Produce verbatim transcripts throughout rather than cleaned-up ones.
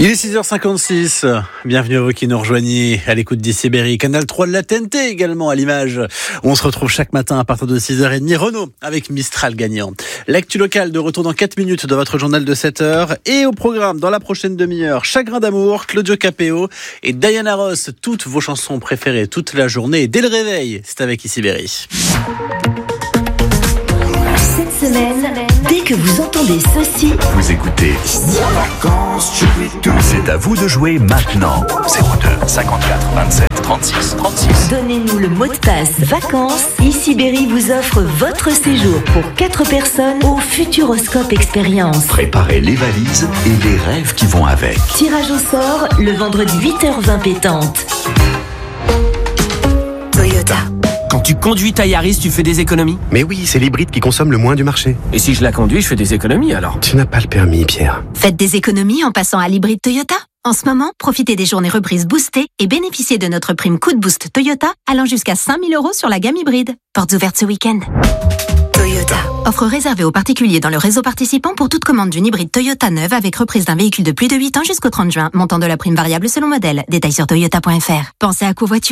Il est six heures cinquante-six, bienvenue à vous qui nous rejoignez à l'écoute d'I C Berry, Canal trois de la T N T également à l'image. On se retrouve chaque matin à partir de six heures trente, Renaud avec Mistral gagnant. L'actu locale de retour dans quatre minutes dans votre journal de sept heures et au programme dans la prochaine demi-heure, Chagrin d'amour, Claudio Capéo et Diana Ross, toutes vos chansons préférées toute la journée et dès le réveil, c'est avec I C Berry. Cette semaine, dès que vous entendez ceci, vous écoutez Vacances chez Britou. C'est à vous de jouer maintenant. zéro deux cinquante-quatre vingt-sept trente-six trente-six. Donnez-nous le mot de passe vacances. I C Berry vous offre votre séjour pour quatre personnes au Futuroscope Expérience. Préparez les valises et les rêves qui vont avec. Tirage au sort le vendredi huit heures vingt pétante. Toyota. Quand tu conduis ta Yaris, tu fais des économies ? Mais oui, c'est l'hybride qui consomme le moins du marché. Et si je la conduis, je fais des économies alors ? Tu n'as pas le permis, Pierre. Faites des économies en passant à l'hybride Toyota. En ce moment, profitez des journées reprises boostées et bénéficiez de notre prime coup de boost Toyota allant jusqu'à cinq mille euros sur la gamme hybride. Portes ouvertes ce week-end. Toyota. Offre réservée aux particuliers dans le réseau participant pour toute commande d'une hybride Toyota neuve avec reprise d'un véhicule de plus de huit ans jusqu'au trente juin. Montant de la prime variable selon modèle. Détails sur toyota point f r. Pensez à covoiturer ?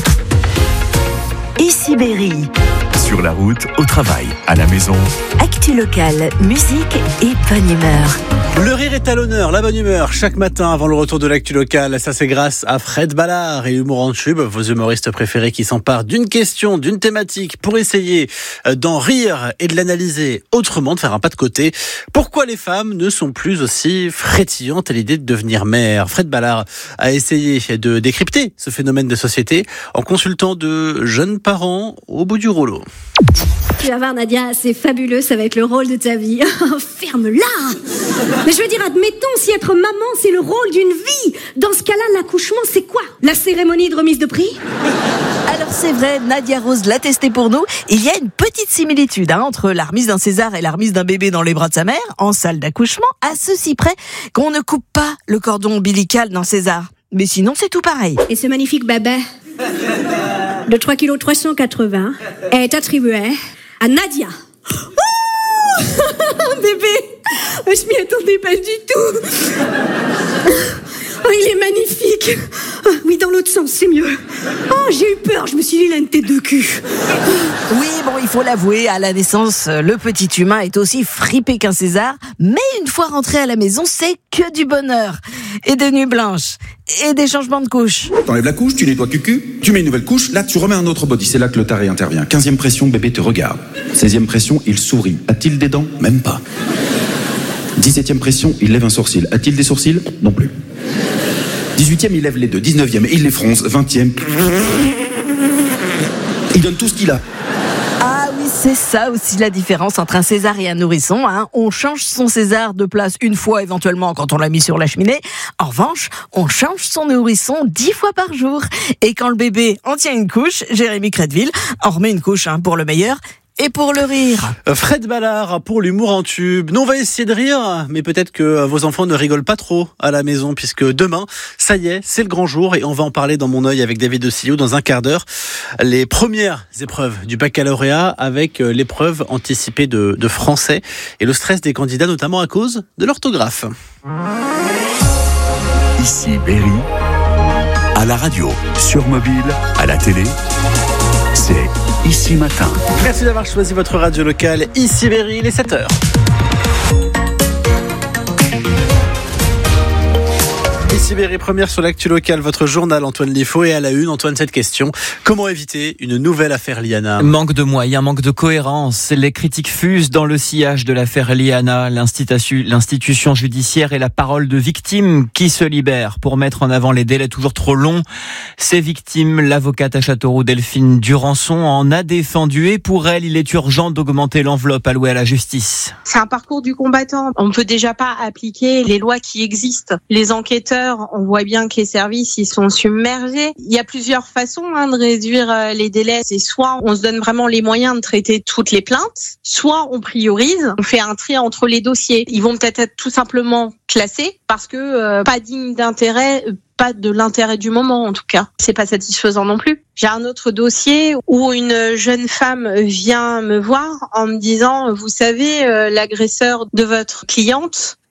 I C Berry. Sur la route, au travail, à la maison. Actu locale, musique et bonne humeur. Le rire est à l'honneur, la bonne humeur, chaque matin avant le retour de l'actu locale. Ça, c'est grâce à Fred Ballard et Humour en Tube, vos humoristes préférés qui s'emparent d'une question, d'une thématique pour essayer d'en rire et de l'analyser autrement, de faire un pas de côté. Pourquoi les femmes ne sont plus aussi frétillantes à l'idée de devenir mères ? Fred Ballard a essayé de décrypter ce phénomène de société en consultant de jeunes parents au bout du rouleau. Tu vas voir Nadia, c'est fabuleux, ça va être le rôle de ta vie. Ferme-la. Mais je veux dire, admettons, si être maman c'est le rôle d'une vie, dans ce cas-là, l'accouchement c'est quoi ? La cérémonie de remise de prix ? Alors c'est vrai, Nadia Rose l'a testé pour nous. Il y a une petite similitude hein, entre la remise d'un César et la remise d'un bébé dans les bras de sa mère, en salle d'accouchement, à ceci près qu'on ne coupe pas le cordon ombilical d'un César. Mais sinon, c'est tout pareil. Et ce magnifique bébé de trois virgule trois cent quatre-vingts est attribué à Nadia. Oh bébé, je m'y attendais pas du tout. Oh, il est magnifique. Oh, oui, dans l'autre sens, c'est mieux. Oh, j'ai eu peur, je me suis dit, il a une tête de cul. Oui, bon, il faut l'avouer, à la naissance, le petit humain est aussi fripé qu'un César, mais une fois rentré à la maison, c'est que du bonheur. Et des nuits blanches, et des changements de couches. T'enlèves la couche, tu nettoies cucu, tu mets une nouvelle couche, là tu remets un autre body, c'est là que le taré intervient. quinzième pression, bébé te regarde. seizième pression, il sourit. A-t-il des dents ? Même pas. dix-septième pression, il lève un sourcil. A-t-il des sourcils ? Non plus. dix-huitième, il lève les deux. dix-neuvième, il les fronce. vingtième, il donne tout ce qu'il a. Ah oui, c'est ça aussi la différence entre un César et un nourrisson. Hein. On change son César de place une fois éventuellement quand on l'a mis sur la cheminée. En revanche, on change son nourrisson dix fois par jour. Et quand le bébé en tient une couche, Jérémy Crédville en remet une couche hein, pour le meilleur. Et pour le rire. Fred Ballard pour l'humour en tube. Nous, on va essayer de rire, mais peut-être que vos enfants ne rigolent pas trop à la maison, puisque demain, ça y est, c'est le grand jour, et on va en parler dans Mon œil avec David Ossilio dans un quart d'heure. Les premières épreuves du baccalauréat avec l'épreuve anticipée de, de français et le stress des candidats, notamment à cause de l'orthographe. Ici Berry, à la radio, sur mobile, à la télé, c'est Ici Matin. Merci d'avoir choisi votre radio locale. Ici Berry, il est sept heures. Ici Berry, première sur l'actu locale, votre journal Antoine Liffaut, et à la une, Antoine, cette question: comment éviter une nouvelle affaire Liana ? Manque de moyens, manque de cohérence. Les critiques fusent dans le sillage de l'affaire Liana. L'institution, l'institution judiciaire et la parole de victimes qui se libèrent pour mettre en avant les délais toujours trop longs. Ces victimes, l'avocate à Châteauroux Delphine Durançon en a défendu, et pour elle, il est urgent d'augmenter l'enveloppe allouée à la justice. C'est un parcours du combattant. On ne peut déjà pas appliquer les lois qui existent. Les enquêteurs, on voit bien que les services, ils sont submergés. Il y a plusieurs façons hein, de réduire les délais. C'est soit on se donne vraiment les moyens de traiter toutes les plaintes, soit on priorise, on fait un tri entre les dossiers. Ils vont peut-être être tout simplement classés parce que euh, pas digne d'intérêt, pas de l'intérêt du moment en tout cas. C'est pas satisfaisant non plus. J'ai un autre dossier où une jeune femme vient me voir en me disant, vous savez, euh, l'agresseur de votre cliente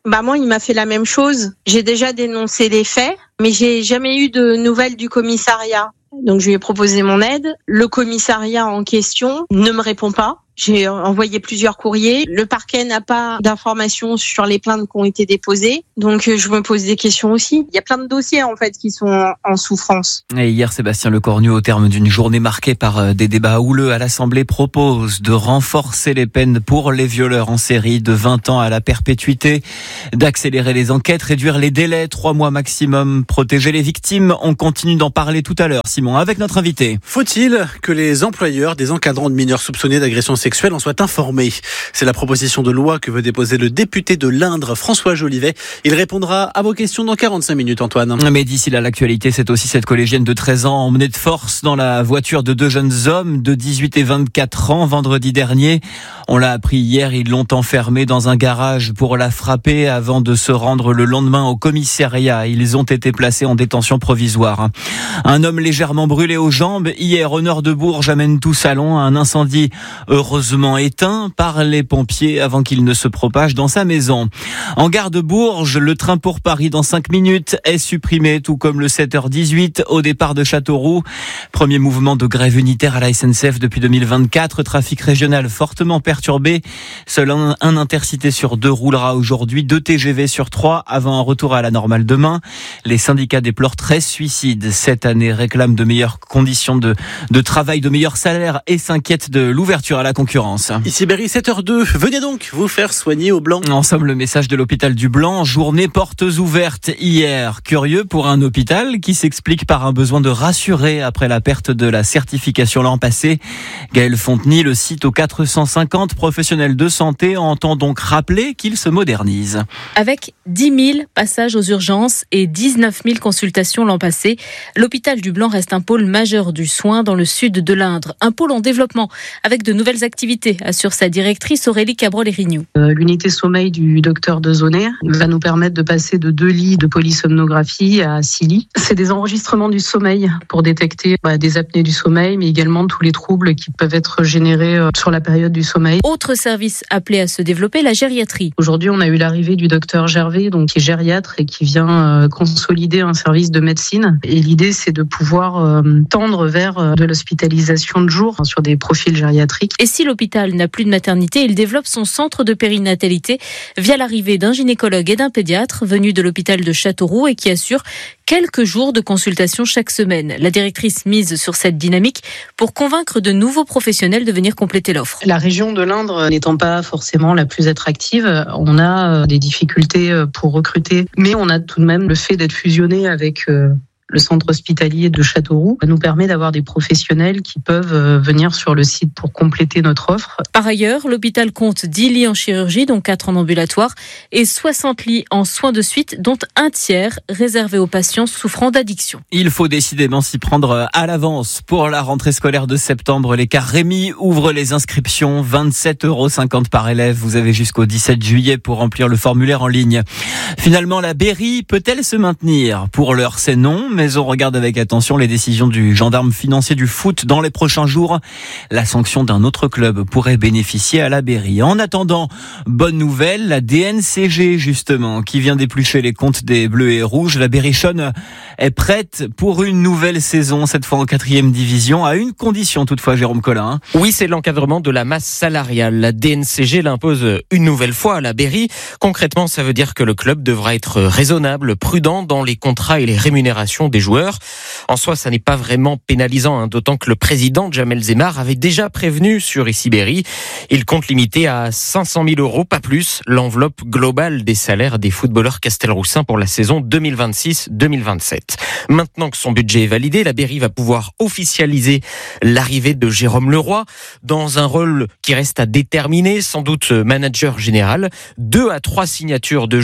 Bah moi, il m'a fait la même chose. J'ai déjà dénoncé les faits, mais j'ai jamais eu de nouvelles du commissariat. Donc je lui ai proposé mon aide. Le commissariat en question ne me répond pas. J'ai envoyé plusieurs courriers. Le parquet n'a pas d'informations sur les plaintes qui ont été déposées. Donc, je me pose des questions aussi. Il y a plein de dossiers, en fait, qui sont en souffrance. Et hier, Sébastien Lecornu, au terme d'une journée marquée par des débats houleux à l'Assemblée, propose de renforcer les peines pour les violeurs en série de vingt ans à la perpétuité, d'accélérer les enquêtes, réduire les délais, trois mois maximum, protéger les victimes. On continue d'en parler tout à l'heure, Simon, avec notre invité. Faut-il que les employeurs des encadrants de mineurs soupçonnés d'agression sexuelle sexuelle en soient informés? C'est la proposition de loi que veut déposer le député de l'Indre, François Jolivet. Il répondra à vos questions dans quarante-cinq minutes, Antoine. Mais d'ici là, l'actualité, c'est aussi cette collégienne de treize ans emmenée de force dans la voiture de deux jeunes hommes de dix-huit et vingt-quatre ans vendredi dernier. On l'a appris hier, ils l'ont enfermée dans un garage pour la frapper avant de se rendre le lendemain au commissariat. Ils ont été placés en détention provisoire. Un homme légèrement brûlé aux jambes hier au nord de Bourges amène tout salon à un incendie heureusement éteint par les pompiers avant qu'il ne se propage dans sa maison. En gare de Bourges, le train pour Paris dans cinq minutes est supprimé, tout comme le sept heures dix-huit au départ de Châteauroux. Premier mouvement de grève unitaire à la S N C F depuis deux mille vingt-quatre. Trafic régional fortement perturbé. Seul un, un intercité sur deux roulera aujourd'hui, deux T G V sur trois avant un retour à la normale demain. Les syndicats déplorent treize suicides cette année, réclament de meilleures conditions de, de travail, de meilleurs salaires et s'inquiètent de l'ouverture à la concurrence. Ici Berry, sept heures deux. Venez donc vous faire soigner au Blanc. En somme, le message de l'hôpital du Blanc, journée portes ouvertes hier. Curieux pour un hôpital qui s'explique par un besoin de rassurer après la perte de la certification l'an passé. Gaël Fontenay, le site aux quatre cent cinquante professionnels de santé, entend donc rappeler qu'il se modernise. Avec dix mille passages aux urgences et dix-neuf mille consultations l'an passé, l'hôpital du Blanc reste un pôle majeur du soin dans le sud de l'Indre. Un pôle en développement avec de nouvelles activités, assure sa directrice Aurélie Cabrol-Erignoux. Euh, l'unité sommeil du docteur Dezonner va nous permettre de passer de deux lits de polysomnographie à six lits. C'est des enregistrements du sommeil pour détecter bah, des apnées du sommeil, mais également tous les troubles qui peuvent être générés euh, sur la période du sommeil. Autre service appelé à se développer, la gériatrie. Aujourd'hui, on a eu l'arrivée du docteur Gervais, donc qui est gériatre et qui vient euh, consolider un service de médecine. Et l'idée, c'est de pouvoir euh, tendre vers euh, de l'hospitalisation de jour hein, sur des profils gériatriques. Et si l'hôpital n'a plus de maternité, il développe son centre de périnatalité via l'arrivée d'un gynécologue et d'un pédiatre venus de l'hôpital de Châteauroux et qui assure quelques jours de consultation chaque semaine. La directrice mise sur cette dynamique pour convaincre de nouveaux professionnels de venir compléter l'offre. La région de l'Indre n'étant pas forcément la plus attractive, on a des difficultés pour recruter, mais on a tout de même le fait d'être fusionné avec le centre hospitalier de Châteauroux nous permet d'avoir des professionnels qui peuvent venir sur le site pour compléter notre offre. Par ailleurs, l'hôpital compte dix lits en chirurgie, dont quatre en ambulatoire, et soixante lits en soins de suite, dont un tiers réservé aux patients souffrant d'addiction. Il faut décidément s'y prendre à l'avance. Pour la rentrée scolaire de septembre, l'écart Rémi ouvre les inscriptions, vingt-sept euros cinquante par élève. Vous avez jusqu'au dix-sept juillet pour remplir le formulaire en ligne. Finalement, la Berry peut-elle se maintenir? Pour l'heure, c'est non. Mais on regarde avec attention les décisions du gendarme financier du foot dans les prochains jours. La sanction d'un autre club pourrait bénéficier à la Berry. En attendant, bonne nouvelle, la D N C G justement, qui vient d'éplucher les comptes des Bleus et Rouges. La Berrichonne est prête pour une nouvelle saison, cette fois en quatrième division, à une condition toutefois, Jérôme Collin. Oui, c'est l'encadrement de la masse salariale. La D N C G l'impose une nouvelle fois à la Berry. Concrètement, ça veut dire que le club devra être raisonnable, prudent dans les contrats et les rémunérations des joueurs. En soi, ça n'est pas vraiment pénalisant, hein, d'autant que le président Jamel Zemar avait déjà prévenu sur Ici Berry. Il compte limiter à cinq cent mille euros, pas plus, l'enveloppe globale des salaires des footballeurs castelroussins pour la saison deux mille vingt-six deux mille vingt-sept. Maintenant que son budget est validé, la Berry va pouvoir officialiser l'arrivée de Jérôme Leroy dans un rôle qui reste à déterminer, sans doute manager général. Deux à trois signatures de joueurs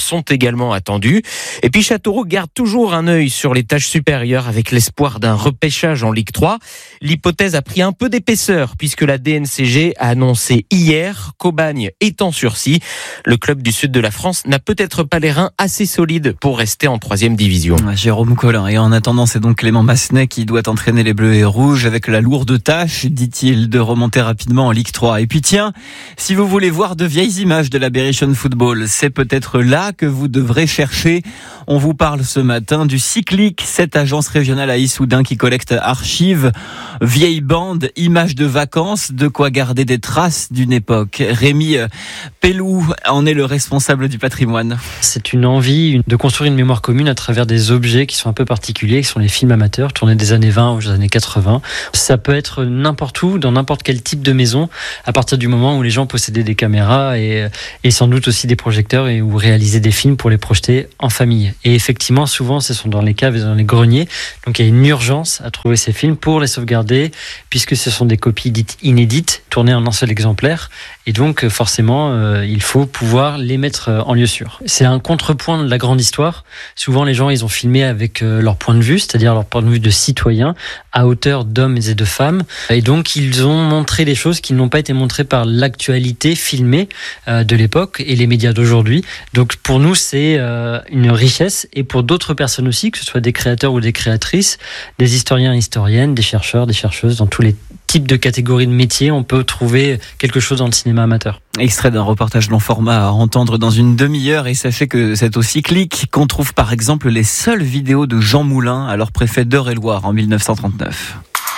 sont également attendus. Et puis Châteauroux garde toujours un œil sur les tâches supérieures avec l'espoir d'un repêchage en Ligue trois. L'hypothèse a pris un peu d'épaisseur puisque la D N C G a annoncé hier qu'Aubagne est en sursis. Le club du sud de la France n'a peut-être pas les reins assez solides pour rester en troisième division. Jérôme Collin. Et en attendant, c'est donc Clément Massenet qui doit entraîner les Bleus et Rouges avec la lourde tâche, dit-il, de remonter rapidement en Ligue trois. Et puis tiens, si vous voulez voir de vieilles images de la Berrichonne Football, c'est peut-être là que vous devrez chercher. On vous parle ce matin du Cyclic, cette agence régionale à Issoudun qui collecte archives, vieilles bandes, images de vacances, de quoi garder des traces d'une époque. Rémi Pellou en est le responsable du patrimoine. C'est une envie de construire une mémoire commune à travers des objets qui sont un peu particuliers, qui sont les films amateurs, tournés des années vingt aux années quatre-vingts. Ça peut être n'importe où, dans n'importe quel type de maison, à partir du moment où les gens possédaient des caméras et, et sans doute aussi des projecteurs et où réalisaient des films pour les projeter en famille. Et effectivement, souvent, ce sont dans les caves et dans les greniers. Donc il y a une urgence à trouver ces films pour les sauvegarder, puisque ce sont des copies dites inédites, tournées en un seul exemplaire. Et donc, forcément, euh, il faut pouvoir les mettre en lieu sûr. C'est un contrepoint de la grande histoire. Souvent, les gens, ils ont filmé avec euh, leur point de vue, c'est-à-dire leur point de vue de citoyen, à hauteur d'hommes et de femmes. Et donc, ils ont montré des choses qui n'ont pas été montrées par l'actualité filmée euh, de l'époque et les médias d'aujourd'hui. Donc, pour nous, c'est euh, une richesse. Et pour d'autres personnes aussi, que ce soit des créateurs ou des créatrices, des historiens et historiennes, des chercheurs, des chercheuses, dans tous les types de catégories de métiers, on peut trouver quelque chose dans le cinéma amateur. Extrait d'un reportage long format à entendre dans une demi-heure, et sachez que c'est au Cyclic qu'on trouve par exemple les seules vidéos de Jean Moulin, alors préfet d'Eure-et-Loire en mille neuf cent trente-neuf.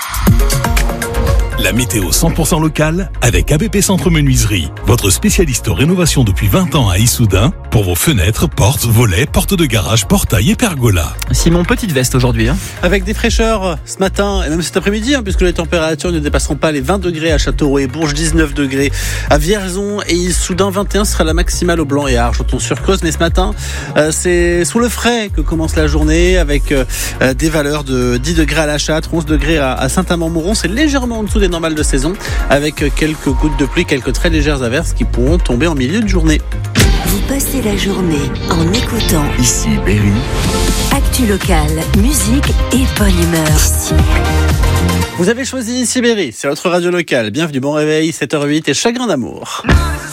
La météo cent pour cent locale avec A B P Centre Menuiserie, votre spécialiste rénovation depuis vingt ans à Issoudun, pour vos fenêtres, portes, volets, portes de garage, portails et pergolas. Simon, petite veste aujourd'hui. Hein. Avec des fraîcheurs ce matin et même cet après-midi, hein, puisque les températures ne dépasseront pas les vingt degrés à Châteauroux et Bourges, dix-neuf degrés à Vierzon et Issoudun, vingt et un sera la maximale au Blanc et à Argenton-sur-Creuse. Mais ce matin, euh, c'est sous le frais que commence la journée avec euh, des valeurs de dix degrés à La Châtre, onze degrés à, à Saint-Amand-Mouron. C'est légèrement en dessous des normales de saison, avec quelques gouttes de pluie, quelques très légères averses qui pourront tomber en milieu de journée. Vous passez la journée en écoutant Ici Berry. Actu locale, musique et bonne humeur. Ici. Vous avez choisi Ici Berry, c'est votre radio locale. Bienvenue, bon réveil, sept heures zéro huit et chagrin d'amour.